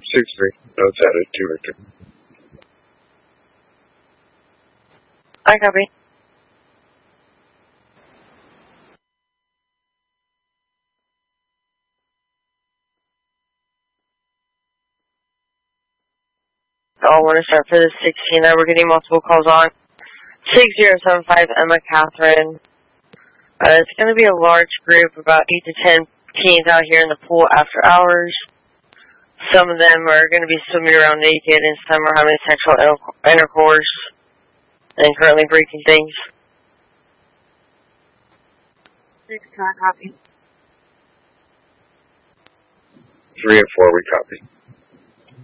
6-3. Notes added to Victor. I copy. I want to start for the 16. We're getting multiple calls on. 6075 Emma Catherine. It's going to be a large group, about 8 to 10 teens out here in the pool after hours. Some of them are going to be swimming around naked, and some are having sexual intercourse and currently breaking things. 6, copy. 3 and 4, we copy.